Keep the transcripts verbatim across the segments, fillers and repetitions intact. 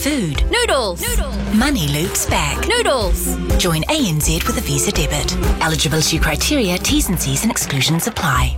food. Noodles. Noodles. Money loops back. Noodles. Join A N Z with a Visa debit. Eligibility criteria, T's and C's and exclusions apply.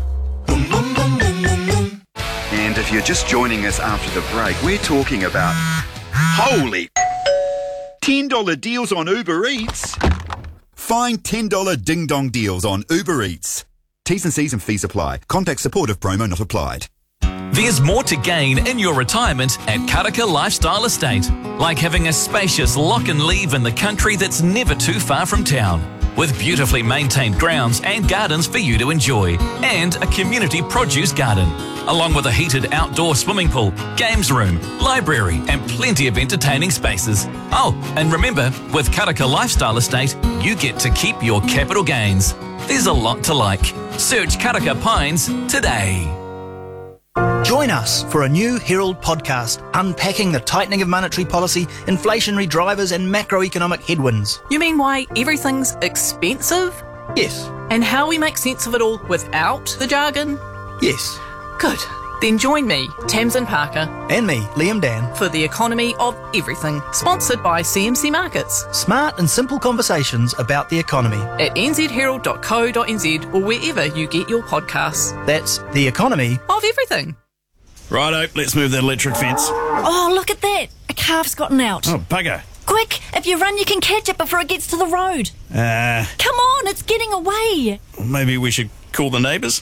And if you're just joining us after the break, we're talking about holy ten dollar deals on Uber Eats. Find ten dollar ding-dong deals on Uber Eats. T's and C's and fees apply. Contact support if promo not applied. There's more to gain in your retirement at Karaka Lifestyle Estate, like having a spacious lock and leave in the country that's never too far from town, with beautifully maintained grounds and gardens for you to enjoy, and a community produce garden, along with a heated outdoor swimming pool, games room, library and plenty of entertaining spaces. Oh, and remember, with Karaka Lifestyle Estate, you get to keep your capital gains. There's a lot to like. Search Karaka Pines today. Join us for a new Herald podcast unpacking the tightening of monetary policy, inflationary drivers and macroeconomic headwinds. You mean why everything's expensive? Yes. And how we make sense of it all without the jargon? Yes. Good. Then join me, Tamsin Parker. And me, Liam Dan. For the economy of everything. Sponsored by C M C Markets. Smart and simple conversations about the economy. At n z herald dot co dot n z or wherever you get your podcasts. That's the economy of everything. Righto, let's move that electric fence. Oh, look at that. A calf's gotten out. Oh, bugger. Quick, if you run, you can catch it before it gets to the road. Uh... Come on, it's getting away. Maybe we should call the neighbours?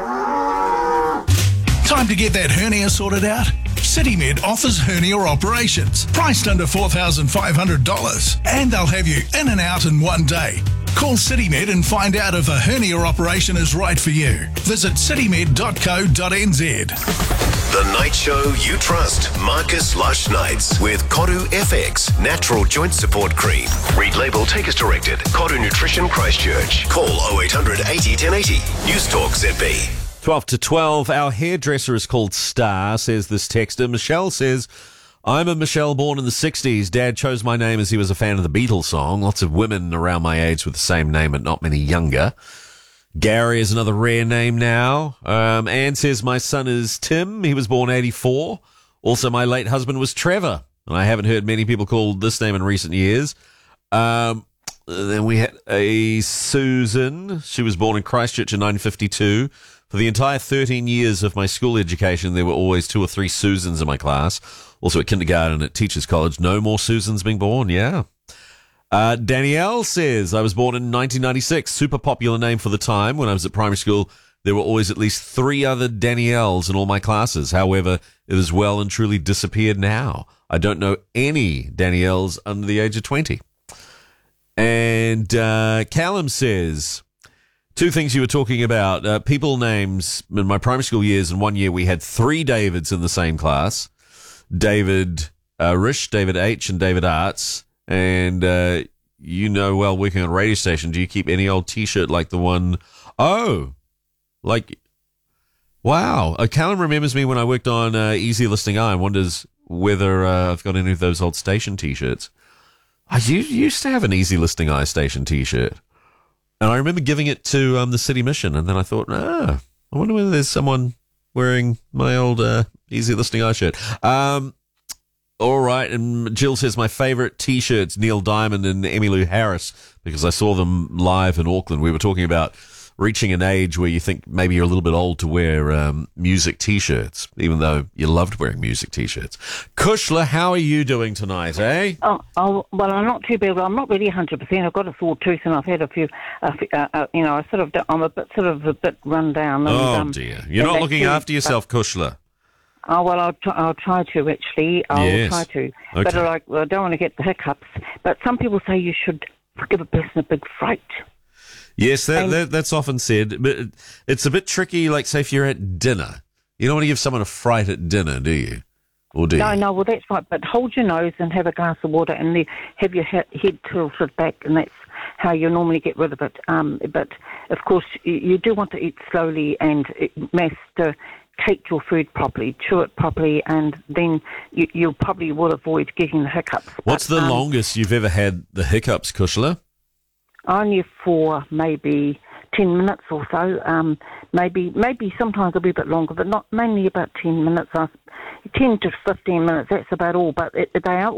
Time to get that hernia sorted out? CityMed offers hernia operations, priced under four thousand five hundred dollars. And they'll have you in and out in one day. Call CityMed and find out if a hernia operation is right for you. Visit citymed dot co dot n z. The night show you trust. Marcus Lush Nights with Koru F X Natural Joint Support Cream. Read label, take as directed. Koru Nutrition Christchurch. Call oh eight hundred eighty ten eighty. News Talk Z B. twelve to twelve. Our hairdresser is called Star, says this texter. Michelle says, I'm a Michelle born in the sixties. Dad chose my name as he was a fan of the Beatles song. Lots of women around my age with the same name, but not many younger. Gary is another rare name now. Um, Anne says, my son is Tim. He was born eighty-four. Also, my late husband was Trevor. And I haven't heard many people called this name in recent years. Um, then we had a Susan. She was born in Christchurch in nineteen fifty-two. For the entire thirteen years of my school education, there were always two or three Susans in my class. Also at kindergarten at Teachers College, no more Susans being born, yeah. Uh, Danielle says, I was born in nineteen ninety-six, super popular name for the time. When I was at primary school, there were always at least three other Danielles in all my classes. However, it has well and truly disappeared now. I don't know any Danielles under the age of twenty. And uh, Callum says, two things you were talking about. Uh, people names in my primary school years, in one year we had three Davids in the same class. David uh, Rish, David H, and David Arts. And uh, you know, well, working on a radio station, do you keep any old T-shirt like the one? Oh, like, wow. Uh, Callum remembers me when I worked on uh, Easy Listening Eye and wonders whether uh, I've got any of those old station T-shirts. I used to have an Easy Listening Eye station T-shirt. And I remember giving it to um, the City Mission, and then I thought, ah, I wonder whether there's someone wearing my old uh, Easy Listening Eye shirt. Um, all right, and Jill says my favourite T-shirts, Neil Diamond and Emmylou Harris, because I saw them live in Auckland. We were talking about reaching an age where you think maybe you're a little bit old to wear um, music T-shirts, even though you loved wearing music T-shirts. Kushla, how are you doing tonight, eh? Oh, oh well, I'm not too bad. I'm not really one hundred percent. I've got a sore tooth and I've had a few, uh, uh, uh, you know, I sort of, I'm a bit, sort of a bit run down. And, oh, um, dear. You're not looking after yourself, Kushla. Oh, well, I'll, try, I'll try to, actually. I'll yes. try to. Okay. But like, I don't want to get the hiccups. But some people say you should give a person a big fright. Yes, that, and, that that's often said, but it's a bit tricky, like, say, if you're at dinner. You don't want to give someone a fright at dinner, do you? Or do no, you? no, well, that's right. But hold your nose and have a glass of water and then have your he- head tilted back, and that's how you normally get rid of it. Um, but, of course, you, you do want to eat slowly and master take your food properly, chew it properly, and then you, you probably will avoid getting the hiccups. What's but, the um, longest you've ever had the hiccups, Kushla? Only for maybe ten minutes or so. Um, maybe maybe sometimes it'll be a bit longer, but not mainly about ten minutes. Uh, ten to fifteen minutes, that's about all. But it, they are